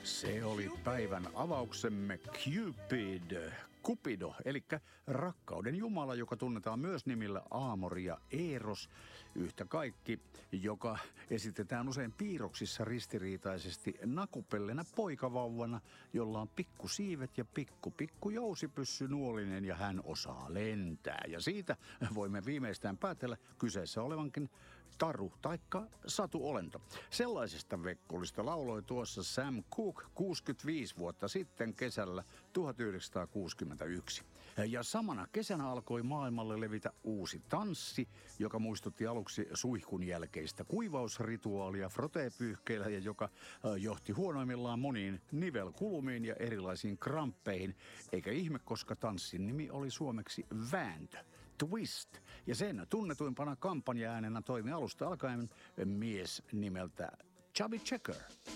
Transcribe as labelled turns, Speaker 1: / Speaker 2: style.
Speaker 1: Se oli päivän avauksemme Cupid, Cupido, eli rakkauden jumala, joka tunnetaan myös nimillä Aamori ja Eros. Yhtä kaikki, joka esitetään usein piirroksissa ristiriitaisesti nakupellena poikavauvana, jolla on pikkusiivet ja pikku jousipyssy nuolinen ja hän osaa lentää. Ja siitä voimme viimeistään päätellä kyseessä olevankin taru taikka satuolento. Sellaisesta vekkulista lauloi tuossa Sam Cooke 65 vuotta sitten kesällä 1961. Ja samana kesänä alkoi maailmalle levitä uusi tanssi, joka muistutti aluksi suihkun jälkeistä kuivausrituaalia frotee-pyyhkeillä ja joka johti huonoimmillaan moniin nivelkulumiin ja erilaisiin kramppeihin. Eikä ihme, koska tanssin nimi oli suomeksi vääntö. Twist. Ja sen tunnetuimpana kampanja-äänenä toimi alusta alkaen mies nimeltä Chubby Checker.